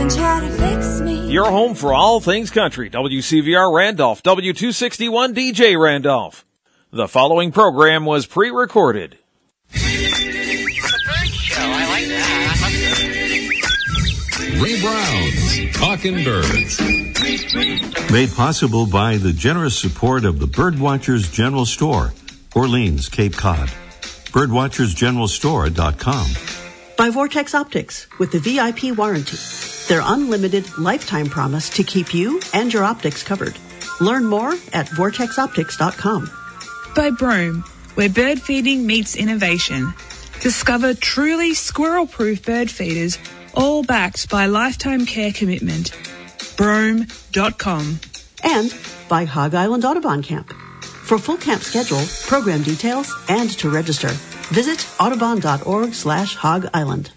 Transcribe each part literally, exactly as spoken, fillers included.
and try to fix me. Your home for all things country. W C V R Randolph, W two sixty-one D J Randolph. The following program was pre-recorded. Ray Brown's Talking Birds. Made possible by the generous support of the Birdwatchers General Store, Orleans, Cape Cod. birdwatchers general store dot com. By Vortex Optics with the V I P warranty. Their unlimited lifetime promise to keep you and your optics covered. Learn more at vortex optics dot com. By Broome, where bird feeding meets innovation. Discover truly squirrel-proof bird feeders, all backed by lifetime care commitment. broome dot com. And by Hog Island Audubon Camp. For full camp schedule, program details, and to register, visit audubon.org slash hog island.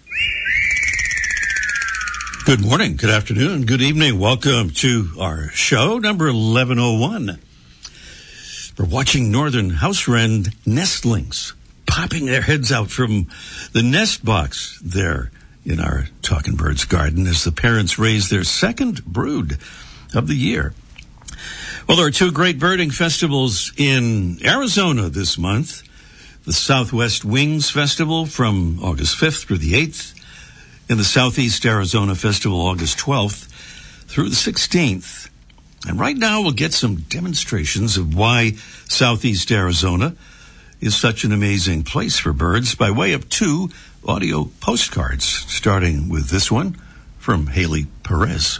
Good morning, good afternoon, good evening. Welcome to our show, number eleven oh one. We're watching northern house wren nestlings popping their heads out from the nest box there in our Talking Birds garden as the parents raise their second brood of the year. Well, there are two great birding festivals in Arizona this month. The Southwest Wings Festival from August fifth through the eighth, and the Southeast Arizona Festival August twelfth through the sixteenth. And right now we'll get some demonstrations of why Southeast Arizona is such an amazing place for birds by way of two audio postcards, starting with this one from Haley Perez.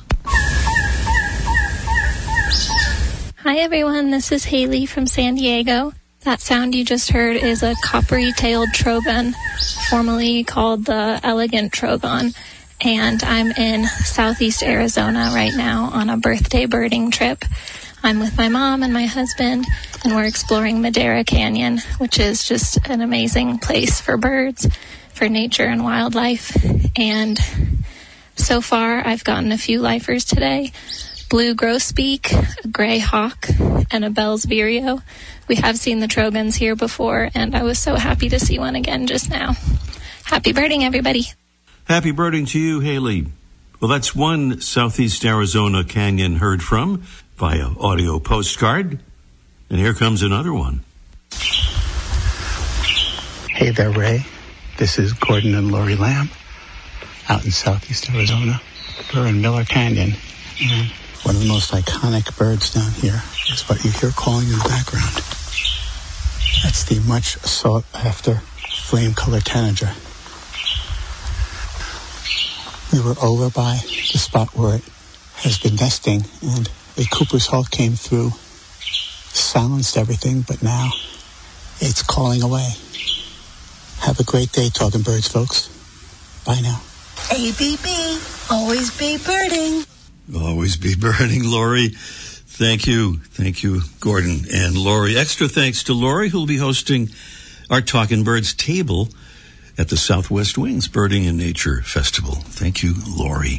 Hi everyone, this is Haley from San Diego. That sound you just heard is a coppery-tailed trogon, formerly called the elegant trogon, and I'm in Southeast Arizona right now on a birthday birding trip. I'm with my mom and my husband, and we're exploring Madera Canyon, which is just an amazing place for birds, for nature and wildlife. And so far, I've gotten a few lifers today. Blue grosbeak, a gray hawk, and a Bell's vireo. We have seen the trogons here before, and I was so happy to see one again just now. Happy birding, everybody. Happy birding to you, Haley. Well, that's one Southeast Arizona canyon heard from via audio postcard. And here comes another one. Hey there, Ray. This is Gordon and Lori Lamb out in Southeast Arizona. We're in Miller Canyon. And one of the most iconic birds down here is what you hear calling in the background. That's the much sought after flame-colored tanager. We were over by the spot where it has been nesting, and a Cooper's Hawk came through, silenced everything, but now it's calling away. Have a great day, Talking Birds, folks. Bye now. A B B, always be birding. Always be birding, Lori. Thank you. Thank you, Gordon and Lori. Extra thanks to Lori, who will be hosting our Talking Birds table at the Southwest Wings Birding and Nature Festival. Thank you, Lori.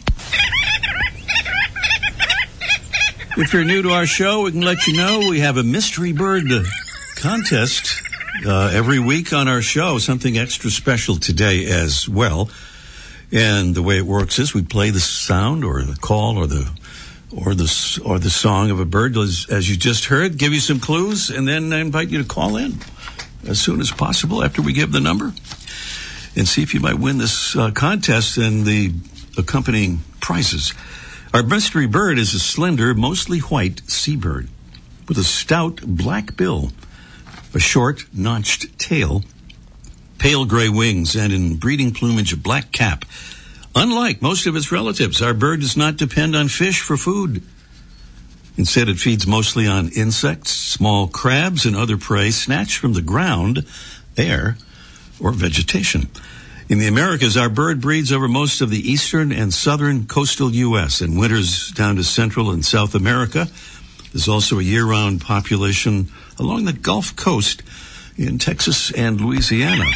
If you're new to our show, we can let you know we have a mystery bird contest uh, every week on our show, something extra special today as well. And the way it works is we play the sound or the call or the or the or the song of a bird as, as you just heard, give you some clues, and then I invite you to call in as soon as possible after we give the number and see if you might win this uh, contest and the accompanying prizes. Our mystery bird is a slender, mostly white seabird with a stout black bill, a short, notched tail, pale gray wings, and in breeding plumage a black cap. Unlike most of its relatives, our bird does not depend on fish for food. Instead, it feeds mostly on insects, small crabs, and other prey snatched from the ground, air, or vegetation. In the Americas, our bird breeds over most of the eastern and southern coastal U S and winters down to Central and South America. There's also a year-round population along the Gulf Coast in Texas and Louisiana.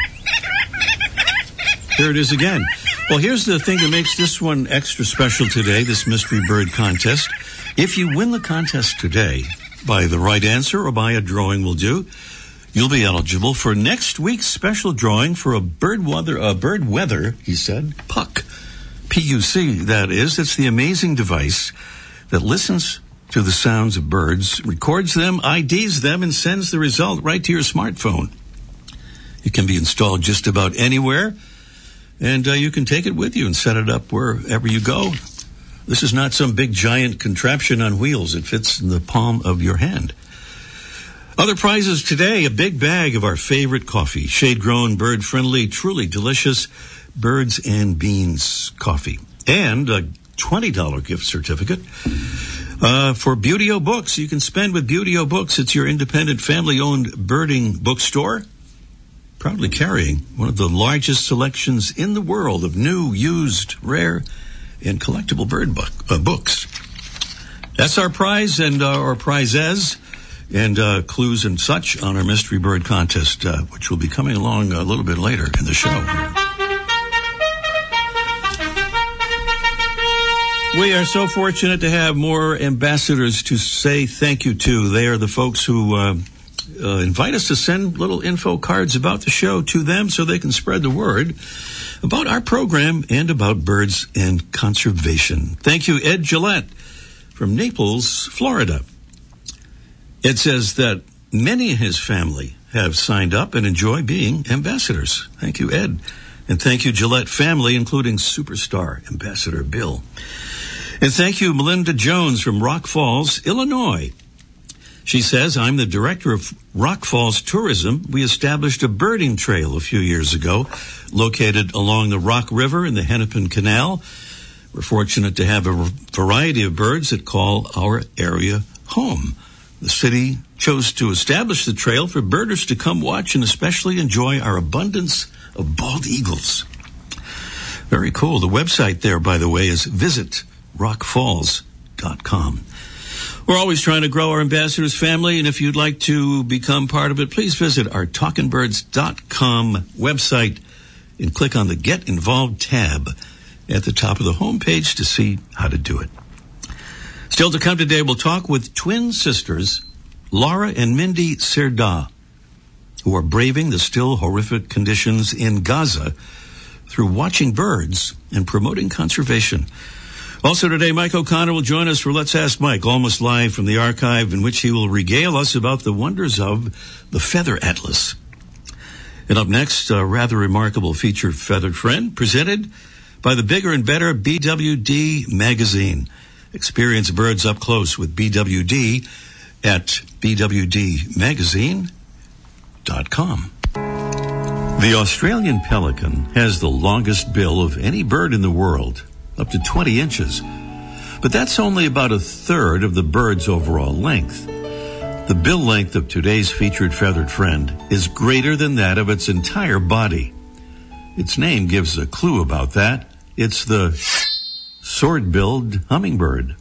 Here it is again. Well, here's the thing that makes this one extra special today, this mystery bird contest. If you win the contest today by the right answer or by a drawing will do, you'll be eligible for next week's special drawing for a bird weather, a bird weather, he said, puck. P U C, that is. It's the amazing device that listens to the sounds of birds, records them, I Ds them, and sends the result right to your smartphone. It can be installed just about anywhere, and uh, you can take it with you and set it up wherever you go. This is not some big giant contraption on wheels. It fits in the palm of your hand. Other prizes today, a big bag of our favorite coffee, shade-grown, bird-friendly, truly delicious Birds and Beans coffee, and a twenty dollars gift certificate uh, for Buteo Books. You can spend with Buteo Books. It's your independent, family-owned birding bookstore, proudly carrying one of the largest selections in the world of new, used, rare, and collectible bird book, uh, books. That's our prize and uh, our prizes and uh, clues and such on our Mystery Bird Contest, uh, which will be coming along a little bit later in the show. We are so fortunate to have more ambassadors to say thank you to. They are the folks who uh, uh, invite us to send little info cards about the show to them so they can spread the word about our program and about birds and conservation. Thank you, Ed Gillette from Naples, Florida. Ed says that many in his family have signed up and enjoy being ambassadors. Thank you, Ed. And thank you, Gillette family, including superstar Ambassador Bill. And thank you, Melinda Jones from Rock Falls, Illinois. She says, I'm the director of Rock Falls Tourism. We established a birding trail a few years ago, located along the Rock River and the Hennepin Canal. We're fortunate to have a variety of birds that call our area home. The city chose to establish the trail for birders to come watch and especially enjoy our abundance of bald eagles. Very cool. The website there, by the way, is visit rock falls dot com. We're always trying to grow our ambassadors family, and if you'd like to become part of it, please visit our talkin birds dot com website and click on the Get Involved tab at the top of the homepage to see how to do it. Still to come today, we'll talk with twin sisters, Laura and Mindy Serda, who are braving the still horrific conditions in Gaza through watching birds and promoting conservation. Also today, Mike O'Connor will join us for Let's Ask Mike, almost live from the archive, in which he will regale us about the wonders of the Feather Atlas. And up next, a rather remarkable feature, Feathered Friend, presented by the bigger and better B W D magazine. Experience birds up close with B W D at b w d magazine dot com. The Australian pelican has the longest bill of any bird in the world, up to twenty inches. But that's only about a third of the bird's overall length. The bill length of today's featured feathered friend is greater than that of its entire body. Its name gives a clue about that. It's the sword-billed hummingbird.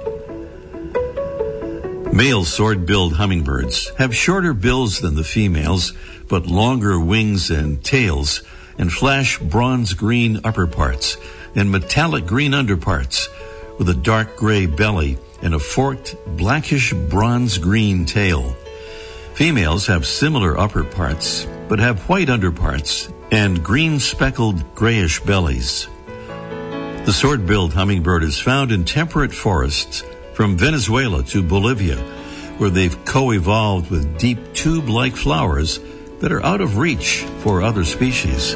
Male sword-billed hummingbirds have shorter bills than the females, but longer wings and tails, and flash bronze-green upper parts and metallic green underparts, with a dark gray belly and a forked blackish bronze-green tail. Females have similar upper parts, but have white underparts and green speckled grayish bellies. The sword-billed hummingbird is found in temperate forests from Venezuela to Bolivia, where they've co-evolved with deep tube-like flowers that are out of reach for other species.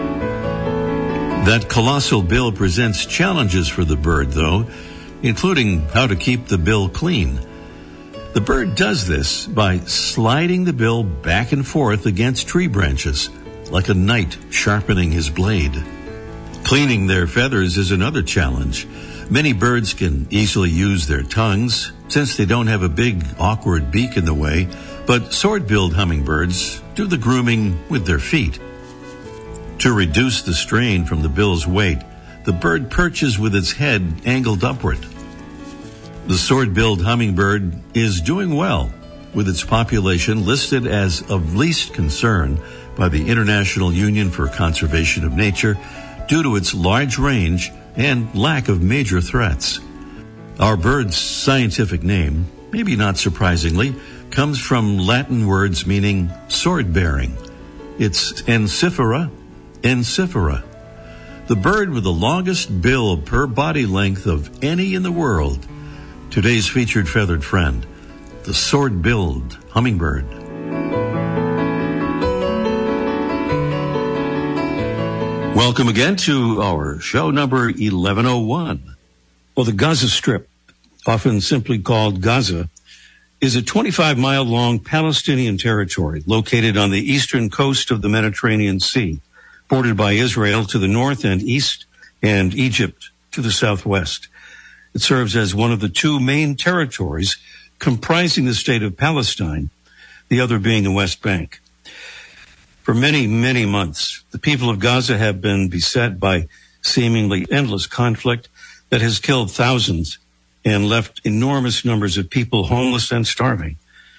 That colossal bill presents challenges for the bird, though, including how to keep the bill clean. The bird does this by sliding the bill back and forth against tree branches, like a knight sharpening his blade. Cleaning their feathers is another challenge. Many birds can easily use their tongues, since they don't have a big, awkward beak in the way, but sword-billed hummingbirds do the grooming with their feet. To reduce the strain from the bill's weight, the bird perches with its head angled upward. The sword-billed hummingbird is doing well, with its population listed as of least concern by the International Union for Conservation of Nature due to its large range and lack of major threats. Our bird's scientific name, maybe not surprisingly, comes from Latin words meaning sword-bearing. It's Ensiphera ensiphera. the bird with the longest bill per body length of any in the world. Today's featured feathered friend, the sword-billed hummingbird. Welcome again to our show number eleven oh one. Well, the Gaza Strip, often simply called Gaza, is a twenty-five mile long Palestinian territory located on the eastern coast of the Mediterranean Sea, bordered by Israel to the north and east and Egypt to the southwest. It serves as one of the two main territories comprising the state of Palestine, the other being the West Bank. For many, many months, the people of Gaza have been beset by seemingly endless conflict that has killed thousands and left enormous numbers of people homeless and starving.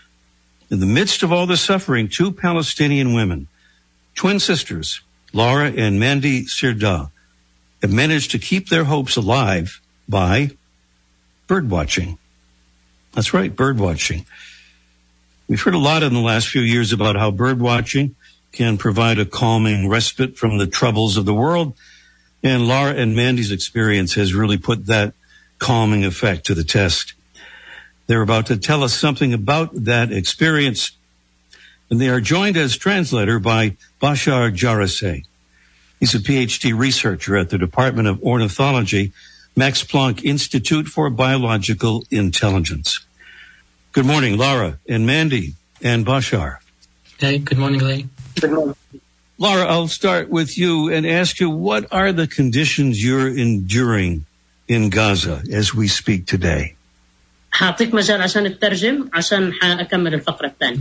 In the midst of all this suffering, two Palestinian women, twin sisters, Laura and Mandy Sirda, have managed to keep their hopes alive by birdwatching. That's right, birdwatching. We've heard a lot in the last few years about how birdwatching can provide a calming respite from the troubles of the world, and Laura and Mandy's experience has really put that calming effect to the test. They're about to tell us something about that experience, and they are joined as translator by Bashar Jaraseh. He's a P H D researcher at the Department of Ornithology, Max Planck Institute for Biological Intelligence. Good morning, Laura and Mandy and Bashar. Hey, good morning, Lee. Good morning. Laura, I'll start with you and ask you, what are the conditions you're enduring in Gaza as we speak today? هعطيك مجال عشان الترجم عشان أكمل الفقرة الثانية.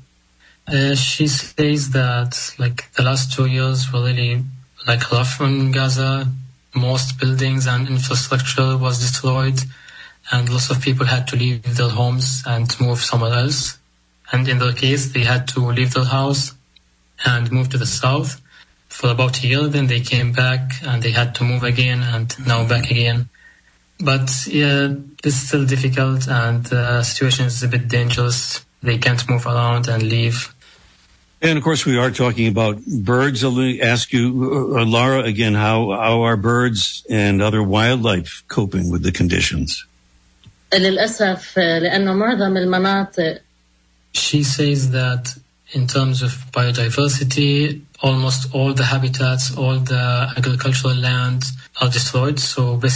Uh, she says that like the last two years were really like rough in Gaza. Most buildings and infrastructure was destroyed, and lots of people had to leave their homes and move somewhere else. And in their case, they had to leave their house and move to the south for about a year. Then they came back and they had to move again, and now back again. But yeah, it's still difficult, and the situation is a bit dangerous. They can't move around and leave. And of course, we are talking about birds. I'll ask you, uh, Laura, again, how, how are birds and other wildlife coping with the conditions? للأسف لأنه معظم المناطق. She says that in terms of biodiversity, almost all the habitats, all the agricultural land are destroyed. So basically,